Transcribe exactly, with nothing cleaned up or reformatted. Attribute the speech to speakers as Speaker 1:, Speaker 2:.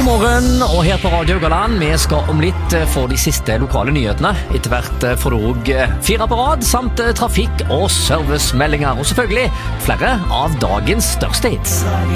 Speaker 1: morgen, og her på Radio Haugaland, vi skal om litt få de siste lokale nyhetene. Etter hvert får du også fire på rad, samt trafikk- og servicemeldinger, og selvfølgelig flere av dagens største hits.